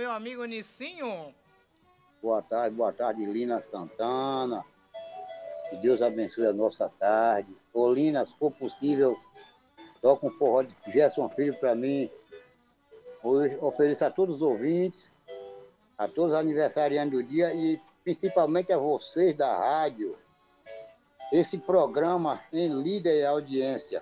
meu amigo Nicinho. Boa tarde, Lina Santana. Que Deus abençoe a nossa tarde. Ô, Lina, se for possível, toca um forró de Gerson Filho para mim. Hoje ofereço a todos os ouvintes, a todos os aniversariantes do dia e principalmente a vocês da rádio, esse programa em líder e audiência.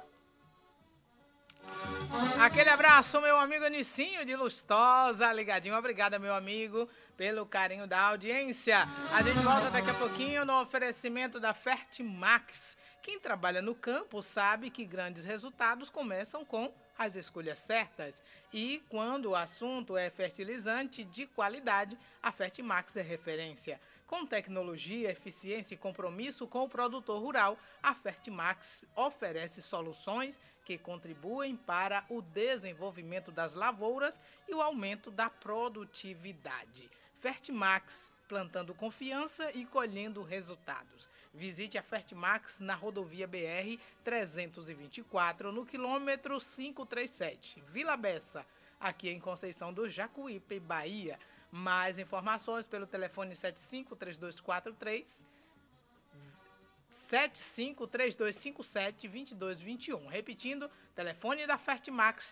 Aquele abraço, meu amigo Nicinho de Lustosa, ligadinho. Obrigada, meu amigo, pelo carinho da audiência. A gente volta daqui a pouquinho no oferecimento da Fertimax. Quem trabalha no campo sabe que grandes resultados começam com as escolhas certas. E quando o assunto é fertilizante de qualidade, a Fertimax é referência. Com tecnologia, eficiência e compromisso com o produtor rural, a Fertimax oferece soluções que contribuem para o desenvolvimento das lavouras e o aumento da produtividade. Fertimax, plantando confiança e colhendo resultados. Visite a Fertimax na rodovia BR 324, no quilômetro 537, Vila Bessa, aqui em Conceição do Jacuípe, Bahia. Mais informações pelo telefone 753243 753257-2221. Repetindo, telefone da Fertimax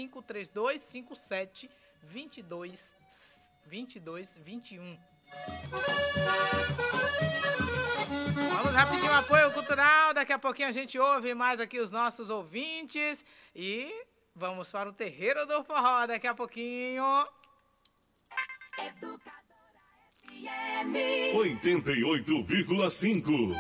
753257-2221. Vamos rapidinho, apoio cultural. Daqui a pouquinho a gente ouve mais aqui os nossos ouvintes. E vamos para o Terreiro do Forró daqui a pouquinho. Educadora FM 88,5.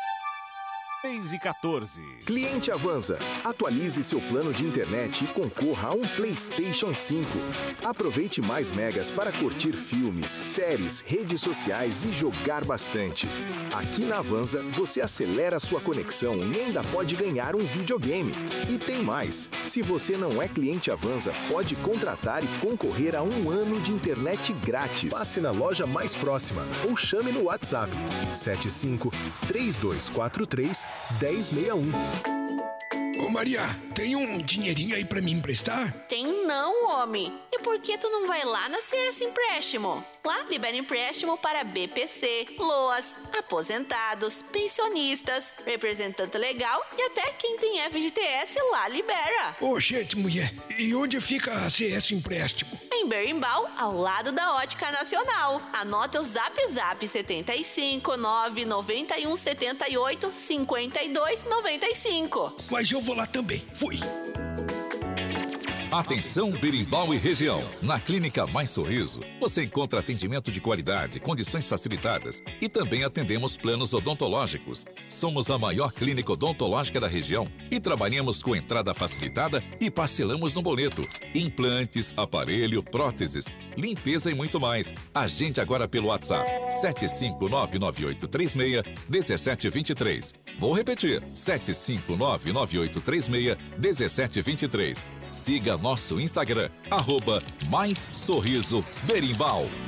6h14. Cliente Avanza, atualize seu plano de internet e concorra a um PlayStation 5. Aproveite mais megas para curtir filmes, séries, redes sociais e jogar bastante. Aqui na Avanza, você acelera sua conexão e ainda pode ganhar um videogame. E tem mais, se você não é cliente Avanza, pode contratar e concorrer a 1 ano de internet grátis. Passe na loja mais próxima ou chame no WhatsApp 75-3243-1061. Ô Maria, tem um dinheirinho aí pra me emprestar? Tem não, homem. E por que tu não vai lá na CS Empréstimo? Lá libera empréstimo para BPC, LOAS, aposentados, pensionistas, representante legal e até quem tem FGTS lá libera. Ô, gente, mulher, e onde fica a CS Empréstimo? Em Berimbau, ao lado da Ótica Nacional. Anota o Zap 75 991 78 52 95. Mas eu vou lá também. Fui. Atenção Berimbau e região. Na Clínica Mais Sorriso, você encontra atendimento de qualidade, condições facilitadas e também atendemos planos odontológicos. Somos a maior clínica odontológica da região e trabalhamos com entrada facilitada e parcelamos no boleto. Implantes, aparelho, próteses, limpeza e muito mais. Agende agora pelo WhatsApp 75998361723. Vou repetir, 75998361723. Siga nosso Instagram, @Mais Sorriso Berimbau.